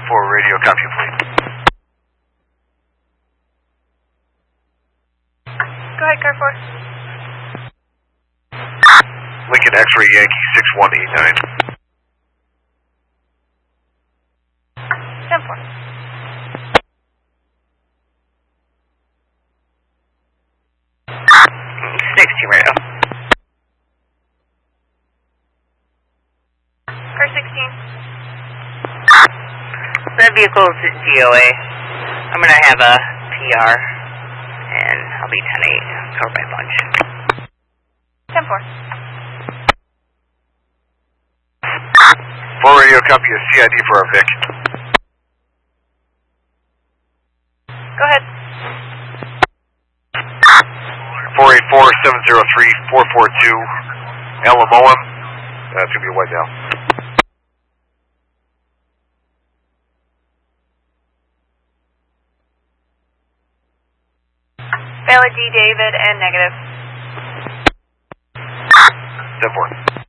For radio, copy, please. Go ahead, car 4. Lincoln X-ray Yankee 6189. 10-4. Radio. Car 16. That vehicle's DOA. I'm going to have a PR, and I'll be 10-8, covered by bunch. 10-4. For radio, copy a CID for our Vic. Go ahead. 484-703-442, Alamoa. That's going to be a white now. Valid D, David, and negative. 10-4.